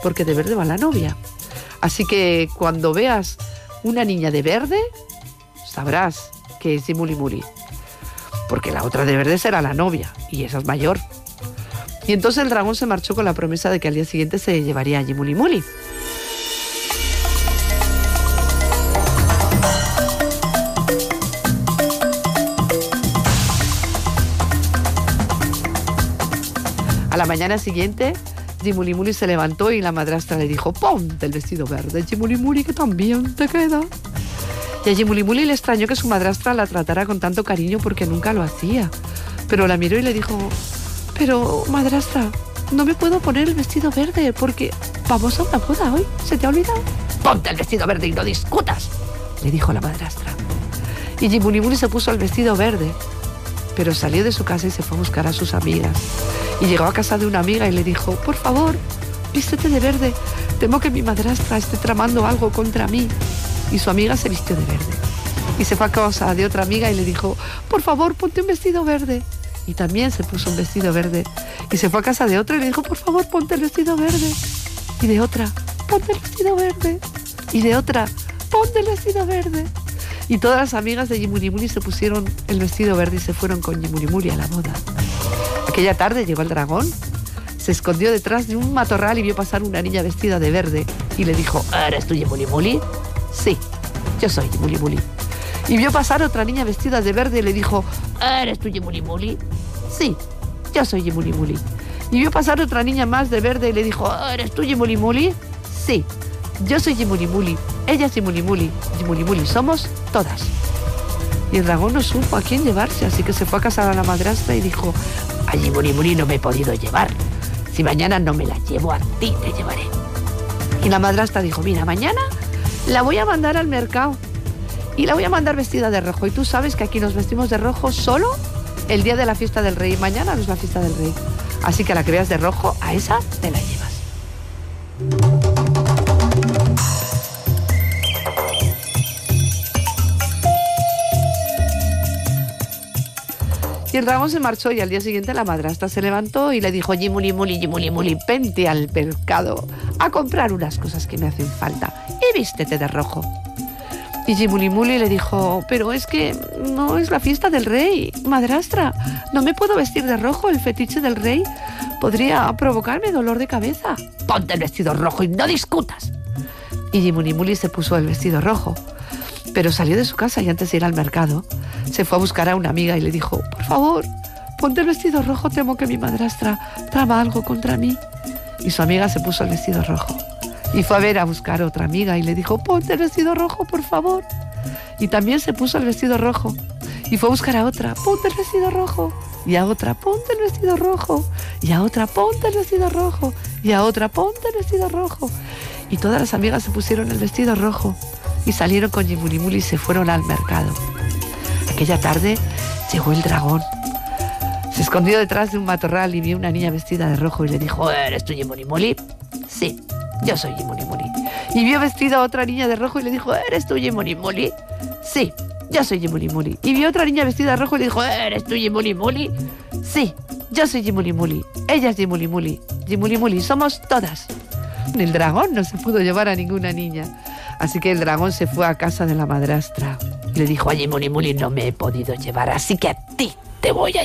porque de verde va la novia. Así que cuando veas una niña de verde, sabrás que es Yimuli Muli, porque la otra de verde será la novia, y esa es mayor. Y entonces el dragón se marchó con la promesa de que al día siguiente se llevaría a Yimuli Muli. A la mañana siguiente, Yimuli Muli se levantó y la madrastra le dijo: ponte el vestido verde, Yimuli Muli, que también te queda. Y a Yimuli Muli le extrañó que su madrastra la tratara con tanto cariño porque nunca lo hacía. Pero la miró y le dijo: pero madrastra, no me puedo poner el vestido verde porque vamos a una boda hoy, ¿se te ha olvidado? Ponte el vestido verde y no discutas, le dijo la madrastra. Y Yimuli Muli se puso el vestido verde, pero salió de su casa y se fue a buscar a sus amigas. Y llegó a casa de una amiga y le dijo: por favor, vístete de verde, temo que mi madrastra esté tramando algo contra mí. Y su amiga se vistió de verde. Y se fue a casa de otra amiga y le dijo: por favor, ponte un vestido verde. Y también se puso un vestido verde. Y se fue a casa de otra y le dijo: por favor, ponte el vestido verde. Y de otra: ponte el vestido verde. Y de otra: ponte el vestido verde. Y todas las amigas de Yimuli Muli se pusieron el vestido verde y se fueron con Yimuli Muli a la boda. Aquella tarde llegó el dragón, se escondió detrás de un matorral y vio pasar una niña vestida de verde y le dijo: ¿eres tú Yimuli Muli? Sí, yo soy Yimuli Muli. Y vio pasar otra niña vestida de verde y le dijo: ¿eres tú Yimuli Muli? Sí, yo soy Yimuli Muli. Y vio pasar otra niña más de verde y le dijo: ¿eres tú Yimuli Muli? Sí, yo soy Yimuli Muli. Ella es Yimuli Muli. Yimuli Muli somos todas. Y el dragón no supo a quién llevarse, así que se fue a casa de la madrastra y dijo: a Yimuli Muli no me he podido llevar. Si mañana no me la llevo, a ti te llevaré. Y la madrastra dijo: mira, mañana la voy a mandar al mercado y la voy a mandar vestida de rojo. Y tú sabes que aquí nos vestimos de rojo solo el día de la fiesta del rey. Mañana no es la fiesta del rey. Así que a la que veas de rojo, a esa te la llevas. Y el dragón se marchó y al día siguiente la madrastra se levantó y le dijo: Yimuli Muli, Yimuli Muli, vente al mercado a comprar unas cosas que me hacen falta y vístete de rojo. Y Yimuli Muli le dijo: pero es que no es la fiesta del rey, madrastra, no me puedo vestir de rojo, el fetiche del rey podría provocarme dolor de cabeza. Ponte el vestido rojo y no discutas. Y Yimuli Muli se puso el vestido rojo, pero salió de su casa y antes de ir al mercado se fue a buscar a una amiga y le dijo: por favor, ponte el vestido rojo, temo que mi madrastra trama algo contra mí. Y su amiga se puso el vestido rojo y fue a ver a buscar a otra amiga y le dijo: ponte el vestido rojo, por favor. Y también se puso el vestido rojo y fue a buscar a otra: ponte el vestido rojo. Y a otra: ponte el vestido rojo. Y a otra: ponte el vestido rojo. Y a otra: ponte el vestido rojo. Y todas las amigas se pusieron el vestido rojo y salieron con Yimuli Muli y se fueron al mercado. Aquella tarde llegó el dragón. Se escondió detrás de un matorral y vio una niña vestida de rojo y le dijo: ¿eres tú Yimuli Muli? Sí, yo soy Yimuli Muli. Y vio vestida a otra niña de rojo y le dijo: ¿eres tú Yimuli Muli? Sí, yo soy Yimuli Muli. Y vio otra niña vestida de rojo y le dijo: ¿eres tú Yimuli Muli? Sí, yo soy Yimuli Muli. Ella es Yimuli Muli. Yimuli Muli somos todas. El dragón no se pudo llevar a ninguna niña. Así que el dragón se fue a casa de la madrastra y le dijo: a Yimuli Muli no me he podido llevar, así que a ti te voy a llevar.